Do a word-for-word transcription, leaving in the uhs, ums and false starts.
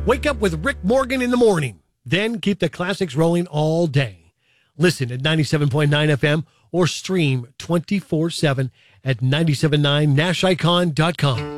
Wake up with Rick Morgan in the morning. Then keep the classics rolling all day. Listen at ninety-seven point nine F M or stream twenty-four seven at nine seven nine nash icon dot com.